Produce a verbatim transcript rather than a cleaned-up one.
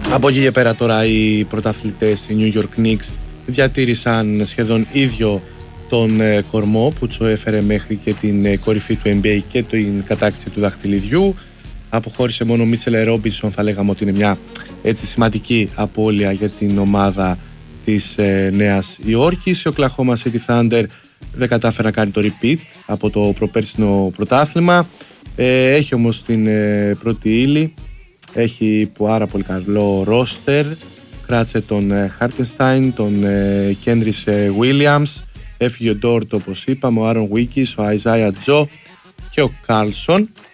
Από εκεί και πέρα τώρα οι πρωταθλητές, οι New York Knicks, διατήρησαν σχεδόν ίδιο τον ε, κορμό που του έφερε μέχρι και την ε, κορυφή του N B A και την κατάκτηση του δαχτυλιδιού. Αποχώρησε μόνο ο Μίτσελ Ρόμπινσον, θα λέγαμε ότι είναι μια έτσι σημαντική απώλεια για την ομάδα της ε, Νέας Υόρκης. Ο Oklahoma City Thunder δεν κατάφερε να κάνει το repeat από το προπέρσινο πρωτάθλημα. Ε, έχει όμως την ε, πρώτη ύλη, έχει πάρα πολύ καλό ρόστερ. Κράτησε τον Χάρτενστάιν, τον Κέντρις Williams, έφυγε ο Ντόρτ όπως είπαμε, ο Άρον Βίκης, ο Αϊζάια Τζο και ο Κάρλσον.